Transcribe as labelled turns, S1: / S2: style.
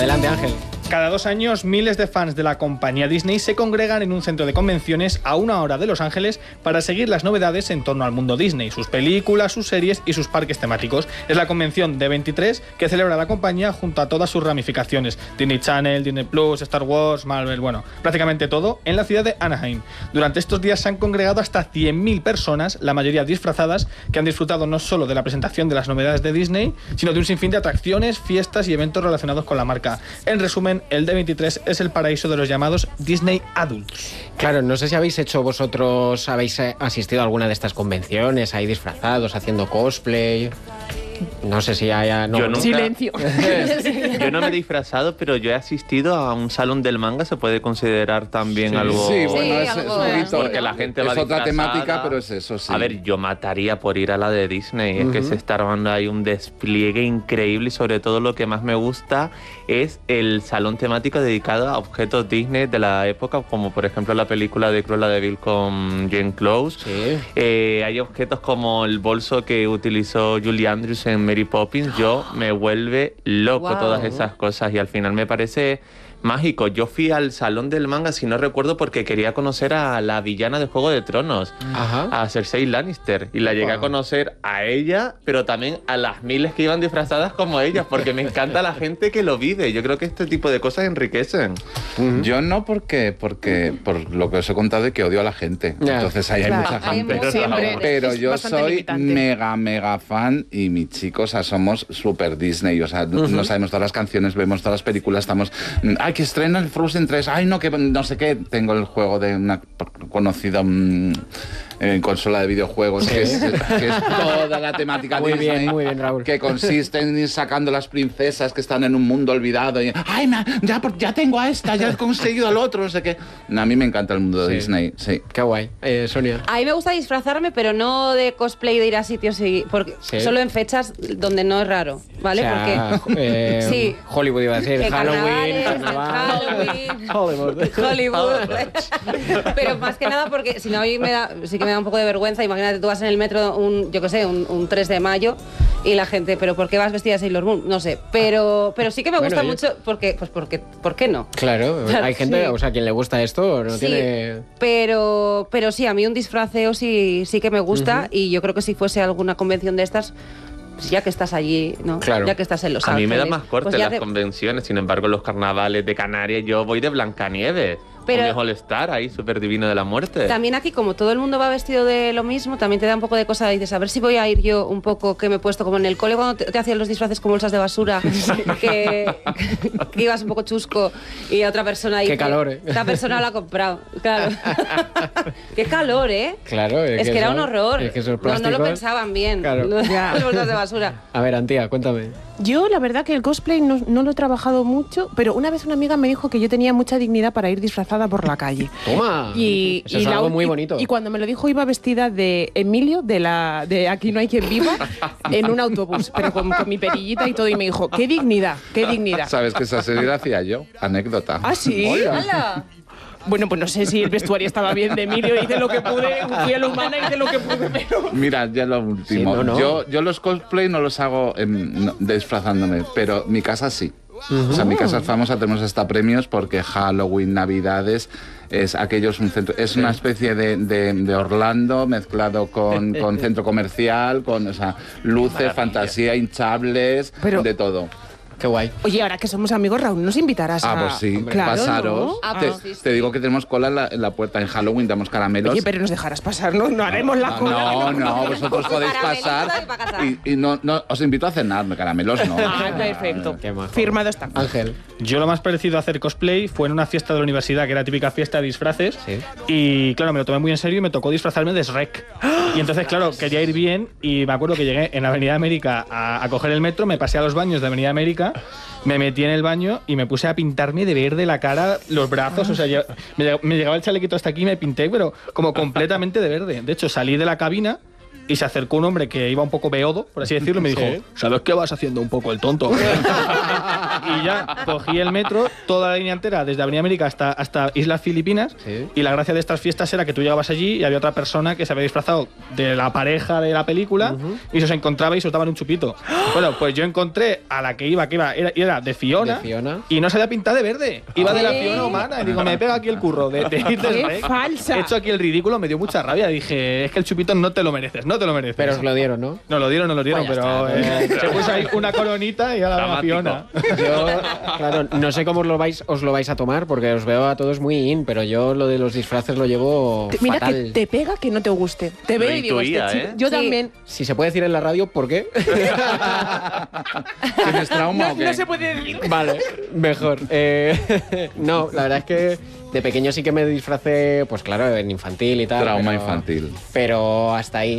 S1: Adelante, Ángel.
S2: Cada 2 años, miles de fans de la compañía Disney se congregan en un centro de convenciones a 1 hora de Los Ángeles para seguir las novedades en torno al mundo Disney, sus películas, sus series y sus parques temáticos. Es la convención D23 que celebra la compañía junto a todas sus ramificaciones: Disney Channel, Disney Plus, Star Wars, Marvel, bueno, prácticamente todo, en la ciudad de Anaheim. Durante estos días se han congregado hasta 100.000 personas, la mayoría disfrazadas, que han disfrutado no solo de la presentación de las novedades de Disney, sino de un sinfín de atracciones, fiestas y eventos relacionados con la marca. En resumen, el D23 es el paraíso de los llamados Disney Adults.
S1: Claro, no sé si habéis asistido a alguna de estas convenciones, ahí disfrazados, haciendo cosplay. No sé si haya... No,
S3: yo nunca,
S4: silencio.
S3: Yo no me he disfrazado, pero yo he asistido a un salón del manga. ¿Se puede considerar también algo?
S5: Sí, bueno,
S4: Sí,
S5: es
S4: algo,
S5: un poquito...
S3: Porque la gente va
S5: es otra
S3: disfrazada.
S5: temática, pero es eso, sí.
S3: A ver, yo mataría por ir a la de Disney. Es que se está armando ahí un despliegue increíble y sobre todo lo que más me gusta es el salón temático dedicado a objetos Disney de la época, como por ejemplo la película de Cruella de Vil con Glenn Close.
S1: Sí.
S3: Hay objetos como el bolso que utilizó Julie Andrews en Mary Poppins. Yo me vuelve loco todas esas cosas y al final me parece mágico. Yo fui al salón del manga, si no recuerdo, porque quería conocer a la villana de Juego de Tronos, a Cersei Lannister, y la llegué a conocer a ella, pero también a las miles que iban disfrazadas como ellas, porque me encanta la gente que lo vive. Yo creo que este tipo de cosas enriquecen.
S5: Yo no, porque por lo que os he contado de que odio a la gente.
S1: Ya.
S5: Entonces ahí hay mucha gente. Pero yo soy mega fan y mi chico, o sea, somos super Disney, o sea, no sabemos todas las canciones, vemos todas las películas, estamos... ¡Ay, que estrena el Frozen 3! ¡Ay, no, que no sé qué! Tengo el juego de una conocida consola de videojuegos, que es toda la temática
S1: Muy
S5: Disney.
S1: bien, Raúl.
S5: Que consiste en ir sacando las princesas que están en un mundo olvidado. Y, ¡ay, ya tengo a esta! ¡Ya he conseguido al otro! No sé qué. A mí me encanta el mundo de Disney, sí.
S1: Qué guay. Sonia.
S4: A mí me gusta disfrazarme, pero no de cosplay, de ir a sitios porque solo en fechas donde no es raro, ¿vale?
S1: O sea,
S4: porque sí,
S1: Hollywood iba a decir, Halloween,
S4: Hollywood. Pero más que nada porque si no, a mí sí que me da un poco de vergüenza. Imagínate, tú vas en el metro un 3 de mayo y la gente, ¿pero por qué vas vestida de Sailor Moon? No sé, pero sí que me gusta mucho porque ¿por qué no?
S1: Claro, hay gente, o sea, a quien le gusta esto no tiene...
S4: Pero sí, a mí un disfraceo sí que me gusta y yo creo que si fuese alguna convención de estas, pues ya que estás allí, ¿no?
S1: Claro.
S4: Ya que estás en Los
S3: A
S4: Ángeles.
S3: mí me da más corte
S4: pues
S3: las convenciones, sin embargo, los carnavales de Canarias, yo voy de Blancanieves.
S4: Pero
S3: con mi All-Star ahí, súper divino de la muerte.
S4: También aquí, como todo el mundo va vestido de lo mismo, también te da un poco de cosa. Dices, a ver si voy a ir yo un poco, que me he puesto como en el cole cuando te hacían los disfraces con bolsas de basura, que ibas un poco chusco y otra persona dice...
S1: Qué calor, ¿eh?
S4: Esta persona lo ha comprado, claro. Qué calor, ¿eh?
S1: Claro,
S4: es que era un horror.
S1: Es que esos
S4: no lo pensaban bien,
S1: claro.
S4: las bolsas de basura.
S1: A ver, Antía, cuéntame.
S6: Yo, la verdad, que el cosplay no lo he trabajado mucho, pero una vez una amiga me dijo que yo tenía mucha dignidad para ir disfrazada por la calle.
S1: ¡Toma! Eso es algo muy bonito.
S6: Y cuando me lo dijo, iba vestida de Emilio, de Aquí no hay quien viva, en un autobús, pero con mi perillita y todo, y me dijo, ¡qué dignidad, qué dignidad!
S5: ¿Sabes que esa serie la hacía yo? Anécdota.
S6: ¿Ah, sí?
S4: ¡Hala!
S6: Bueno, pues no sé si el vestuario estaba bien de Emilio, hice lo que pude, fui a la humana, hice lo que pude, pero...
S5: Mira, ya lo último.
S1: Sí, no.
S5: Yo los cosplay no los hago disfrazándome, pero mi casa sí. O sea, mi casa es famosa, tenemos hasta premios porque Halloween, Navidades, es es una especie de Orlando mezclado con centro comercial, con luces, fantasía, hinchables, de todo.
S1: Qué guay.
S6: Oye, ahora que somos amigos, Raúl, ¿nos invitarás a...?
S5: Pues sí,
S6: claro,
S5: pasaros.
S6: ¿no?
S5: Te digo que tenemos cola en la puerta. En Halloween damos caramelos.
S6: Oye, pero nos dejarás pasar, ¿no? No haremos la cola.
S5: No, vosotros podéis pasar. Y no, os invito a cenar, caramelos no.
S6: Ah, perfecto. Firmado está.
S1: Ángel.
S2: Yo lo más parecido a hacer cosplay fue en una fiesta de la universidad, que era típica fiesta de disfraces. Sí. Y claro, me lo tomé muy en serio y me tocó disfrazarme de Shrek. Y entonces, claro, quería ir bien y me acuerdo que llegué en Avenida América a coger el metro, me pasé a los baños de Avenida América, me metí en el baño y me puse a pintarme de verde la cara, los brazos, o sea, me llegaba el chalequito hasta aquí y me pinté, pero como completamente de verde. De hecho, salí de la cabina y se acercó un hombre que iba un poco beodo, por así decirlo, y me dijo, ¿sabes qué vas haciendo un poco el tonto? Y Y ya cogí el metro, toda la línea entera, desde Avenida América hasta Islas Filipinas.
S1: Sí.
S2: Y la gracia de estas fiestas era que tú llegabas allí y había otra persona que se había disfrazado de la pareja de la película y se os encontraba y se os daban un chupito. Bueno, pues yo encontré a la que iba era de Fiona, y no se había pintado de verde. Iba de la Fiona humana. Y digo, me pega aquí el curro de ir
S6: ¡Qué falsa!
S2: He hecho aquí el ridículo, me dio mucha rabia. Dije, es que el chupito no te lo mereces, no te lo mereces.
S1: Pero os lo dieron, ¿no?
S2: No lo dieron,
S1: Pues ya
S2: pero
S1: está.
S2: se puso ahí una coronita y a la
S3: Dramático.
S2: Fiona.
S1: Yo, claro, no sé cómo os lo vais a tomar, porque os veo a todos muy in, pero yo lo de los disfraces lo llevo
S6: Mira
S1: fatal.
S6: que te pega que no te guste. Te veo y digo,
S3: intuía,
S6: este chico-
S3: ¿eh?
S6: Yo
S4: Sí.
S6: también.
S1: Si se puede decir en la radio, ¿por qué?
S5: ¿Tienes trauma
S6: No,
S5: o qué?
S6: no se puede decir.
S1: Vale, mejor. No, la verdad es que de pequeño sí que me disfracé, pues claro, en infantil y tal.
S5: Trauma
S1: pero-
S5: infantil.
S1: Pero hasta ahí.